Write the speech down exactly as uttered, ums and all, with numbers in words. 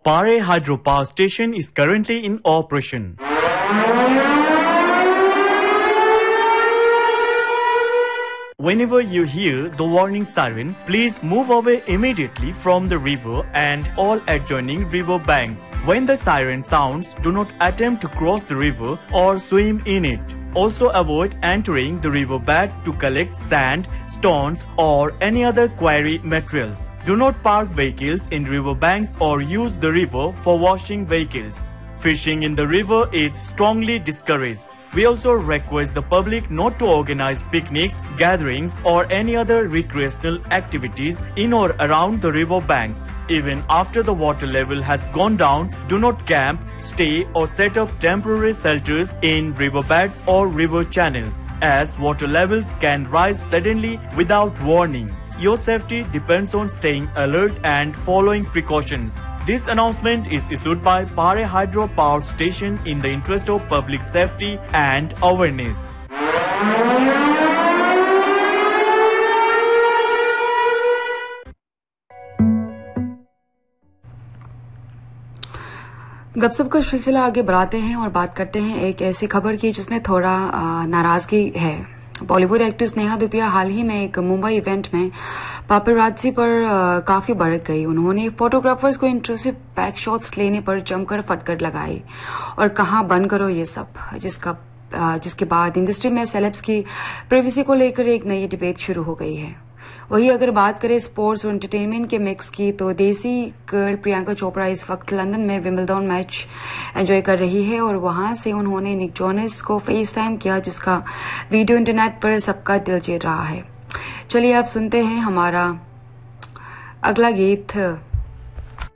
Pare Hydropower Station is currently in operation. Whenever you hear the warning siren, please move away immediately from the river and all adjoining river banks. When the siren sounds, do not attempt to cross the river or swim in it. Also avoid entering the riverbed to collect sand, stones or any other quarry materials. Do not park vehicles in riverbanks or use the river for washing vehicles. Fishing in the river is strongly discouraged. We also request the public not to organize picnics, gatherings or any other recreational activities in or around the river banks. Even after the water level has gone down, do not camp, stay or set up temporary shelters in riverbeds or river channels, as water levels can rise suddenly without warning. Your safety depends on staying alert and following precautions. This announcement is issued by Pare Hydro Power Station in the interest of public safety and awareness. गपशप का सिलसिला आगे बढ़ाते हैं और बात करते हैं एक ऐसी खबर की जिसमें थोड़ा नाराजगी है। बॉलीवुड एक्ट्रेस नेहा धूपिया हाल ही में एक मुंबई इवेंट में पापरात्जी पर आ, काफी भड़क गई। उन्होंने फोटोग्राफर्स को इंट्रूसिव बैक शॉट्स लेने पर जमकर फटकर लगाई और कहा बंद करो ये सब, जिसका आ, जिसके बाद इंडस्ट्री में सेलेब्स की प्राइवेसी को लेकर एक नई डिबेट शुरू हो गई है। वहीं अगर बात करें स्पोर्ट्स और एंटरटेनमेंट के मिक्स की, तो देसी गर्ल प्रियंका चोपड़ा इस वक्त लंदन में विंबलडन मैच एंजॉय कर रही है और वहां से उन्होंने निक जोनस को फेस टाइम किया, जिसका वीडियो इंटरनेट पर सबका दिल जीत रहा है। चलिए आप सुनते हैं हमारा अगला गीत।